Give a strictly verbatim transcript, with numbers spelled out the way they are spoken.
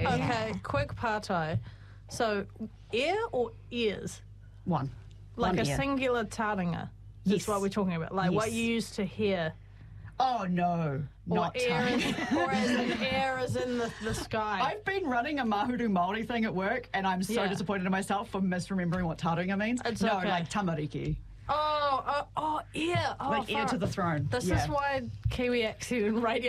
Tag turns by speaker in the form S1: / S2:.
S1: Okay, quick partai. So, ear or ears?
S2: One.
S1: Like
S2: One
S1: a
S2: ear.
S1: singular taringa. That's
S2: Yes.
S1: what we're talking about. Like what
S2: Yes.
S1: you used to hear.
S2: Oh, no.
S1: Or
S2: Not
S1: air,
S2: tongue.
S1: as, or as in air as in the, the sky.
S2: I've been running a Mahuru Māori thing at work, and I'm so
S1: Yeah.
S2: disappointed in myself for misremembering what taringa means.
S1: It's
S2: no,
S1: okay.
S2: like tamariki.
S1: Oh, oh, oh, ear. Oh,
S2: like ear
S1: fuck.
S2: to the throne.
S1: This
S2: yeah.
S1: is why Kiwi accent and radio